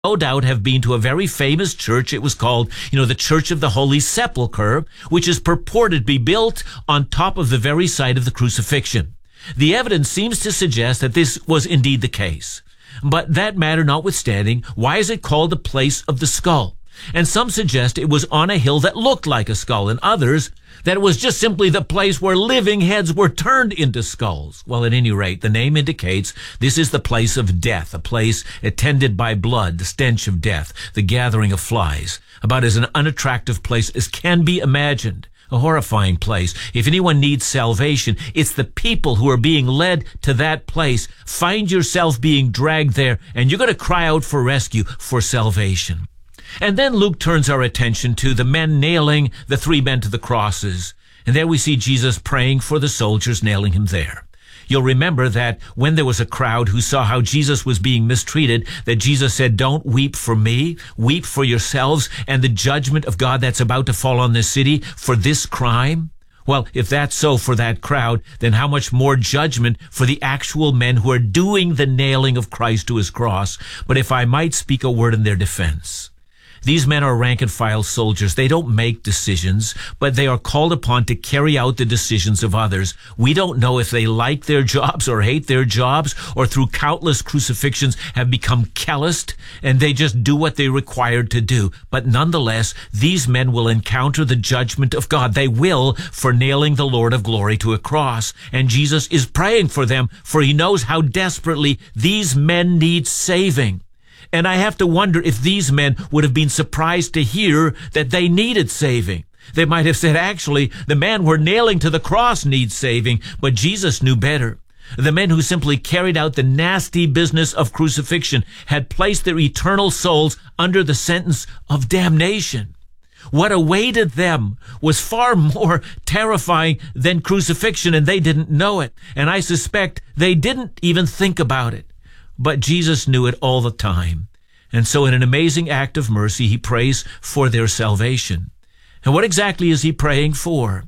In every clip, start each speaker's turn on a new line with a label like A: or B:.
A: no doubt have been to a very famous church. It was called, the Church of the Holy Sepulchre, which is purported to be built on top of the very site of the crucifixion. The evidence seems to suggest that this was indeed the case. But that matter notwithstanding, why is it called the place of the skull? And some suggest it was on a hill that looked like a skull, and others that it was just simply the place where living heads were turned into skulls. Well, at any rate, the name indicates this is the place of death, a place attended by blood, the stench of death, the gathering of flies, about as an unattractive place as can be imagined. A horrifying place. If anyone needs salvation, it's the people who are being led to that place. Find yourself being dragged there, and you're going to cry out for rescue, for salvation. And then Luke turns our attention to the men nailing the 3 men to the crosses. And there we see Jesus praying for the soldiers nailing him there. You'll remember that when there was a crowd who saw how Jesus was being mistreated, that Jesus said, "Don't weep for me, weep for yourselves and the judgment of God that's about to fall on this city for this crime." Well, if that's so for that crowd, then how much more judgment for the actual men who are doing the nailing of Christ to his cross. But if I might speak a word in their defense, these men are rank-and-file soldiers. They don't make decisions, but they are called upon to carry out the decisions of others. We don't know if they like their jobs or hate their jobs, or through countless crucifixions have become calloused, and they just do what they're required to do. But nonetheless, these men will encounter the judgment of God. They will, for nailing the Lord of glory to a cross. And Jesus is praying for them, for he knows how desperately these men need saving. And I have to wonder if these men would have been surprised to hear that they needed saving. They might have said, actually, the man we're nailing to the cross needs saving, but Jesus knew better. The men who simply carried out the nasty business of crucifixion had placed their eternal souls under the sentence of damnation. What awaited them was far more terrifying than crucifixion, and they didn't know it. And I suspect they didn't even think about it. But Jesus knew it all the time. And so in an amazing act of mercy, he prays for their salvation. And what exactly is he praying for?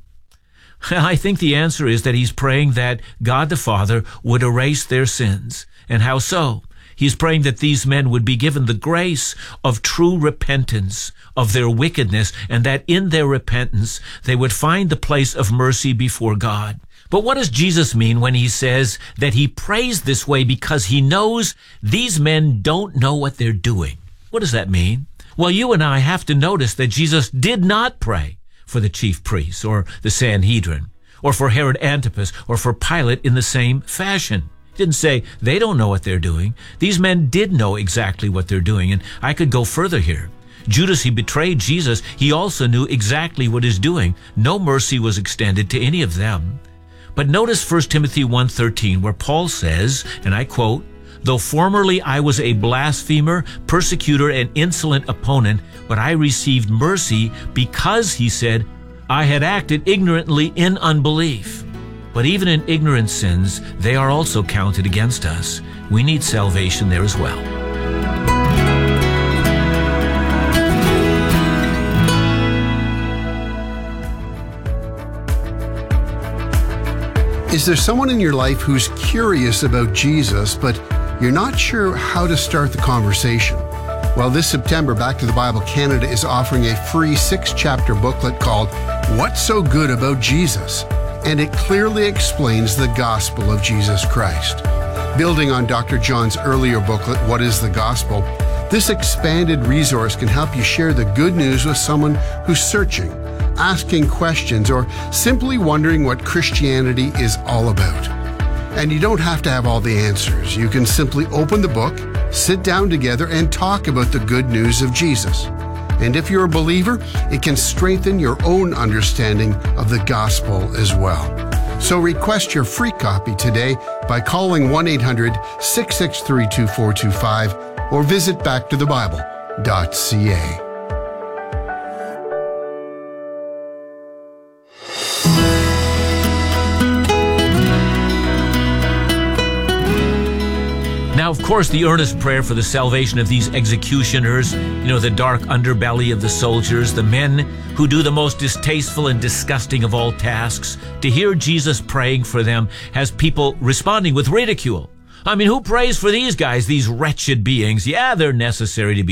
A: I think the answer is that he's praying that God the Father would erase their sins. And how so? He's praying that these men would be given the grace of true repentance of their wickedness, and that in their repentance they would find the place of mercy before God. But what does Jesus mean when he says that he prays this way because he knows these men don't know what they're doing? What does that mean? Well, you and I have to notice that Jesus did not pray for the chief priests or the Sanhedrin or for Herod Antipas or for Pilate in the same fashion. He didn't say they don't know what they're doing. These men did know exactly what they're doing, and I could go further here. Judas, he betrayed Jesus. He also knew exactly what he's doing. No mercy was extended to any of them. But notice 1 Timothy 1:13, where Paul says, and I quote, "Though formerly I was a blasphemer, persecutor, and insolent opponent, but I received mercy because," he said, "I had acted ignorantly in unbelief." But even in ignorant sins, they are also counted against us. We need salvation there as well.
B: Is there someone in your life who's curious about Jesus, but you're not sure how to start the conversation? Well, this September, Back to the Bible Canada is offering a free 6-chapter booklet called What's So Good About Jesus? And it clearly explains the gospel of Jesus Christ. Building on Dr. John's earlier booklet, What is the Gospel? This expanded resource can help you share the good news with someone who's searching, asking questions, or simply wondering what Christianity is all about. And you don't have to have all the answers. You can simply open the book, sit down together, and talk about the good news of Jesus. And if you're a believer, it can strengthen your own understanding of the gospel as well. So request your free copy today by calling 1-800-663-2425 or visit backtothebible.ca.
A: Now, of course, the earnest prayer for the salvation of these executioners, the dark underbelly of the soldiers, the men who do the most distasteful and disgusting of all tasks, to hear Jesus praying for them has people responding with ridicule. I mean, who prays for these guys, these wretched beings? Yeah, they're necessary to be